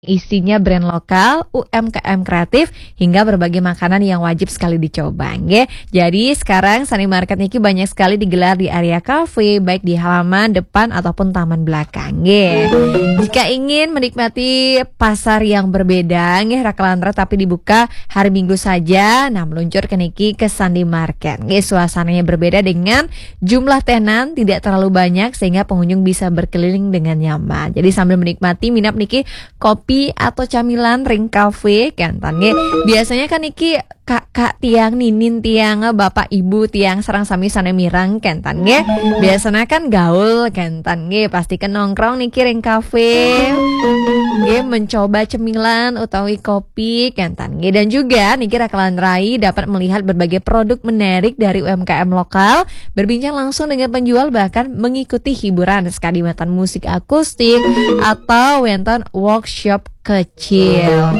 Isinya brand lokal, UMKM kreatif, hingga berbagai makanan yang wajib sekali dicoba. Nggih. Jadi sekarang Sunny Market niki banyak sekali digelar di area kafe, baik di halaman depan ataupun taman belakang. Nggih. Jika ingin menikmati pasar yang berbeda, nggih Rakalandra tapi dibuka hari Minggu saja. Nah, meluncur ke niki ke Sunny Market. Nggih, suasananya berbeda dengan jumlah tenan tidak terlalu banyak sehingga pengunjung bisa berkeliling dengan nyaman. Jadi sambil menikmati minap niki kopi atau camilan ring cafe kan nggih. Biasanya kan niki kakak tiang ninin tiang bapak ibu tiang serang sami sana mirang kan nggih. Biasanya kan gaul kan nggih, pastikan nongkrong niki ring cafe nggih mencoba cemilan utawi kopi kan nggih. Dan juga niki Rakalandrai dapat melihat berbagai produk menarik dari UMKM lokal, berbincang langsung dengan penjual, bahkan mengikuti hiburan sekadimatan musik akustik atau wonten workshop kecil.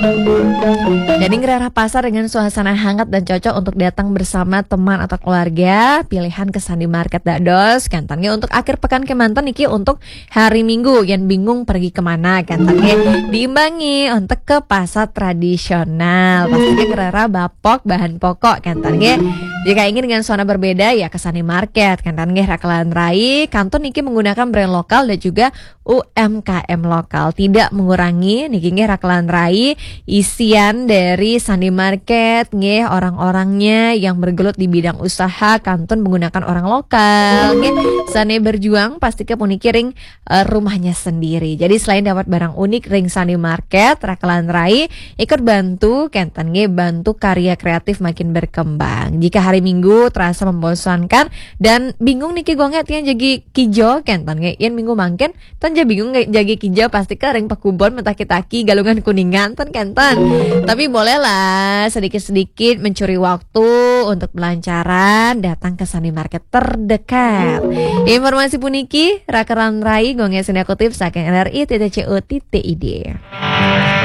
Jadi ngerarah pasar dengan suasana hangat dan cocok untuk datang bersama teman atau keluarga. Pilihan ke Sunny Market dados kantangnya untuk akhir pekan kemanten niki untuk hari Minggu yang bingung pergi kemana kantangnya diimbangi untuk ke pasar tradisional. Pastinya ngerarah bapok bahan pokok kantangnya. Jika ingin dengan suasana berbeda ya ke Sunny Market kantangnya Rakalandrai. Kanton niki menggunakan brand lokal dan juga UMKM lokal, tidak mengurangi niki nggih Rakalandrai isian dari Sunny Market nggih orang-orangnya yang bergelut di bidang usaha kanton menggunakan orang lokal nggih. Sunny berjuang pastikan puniki ring rumahnya sendiri. Jadi selain dapat barang unik ring Sunny Market, Rakalandrai ikut bantu kenten nggih bantu karya kreatif makin berkembang. Jika hari Minggu terasa membosankan dan bingung niki gonget yang jadi kijo kenten nggih yen minggu mangken tan bingung jadi kijo pasti ke ring pekubon mentaki-taki galungan kuningan tan kenten. Tapi bolehlah sedikit-sedikit mencuri waktu untuk belancaran datang ke Sunny Market terdekat. Informasi puniki Rakalandrai gonge senda kutip saking RRI.co.id.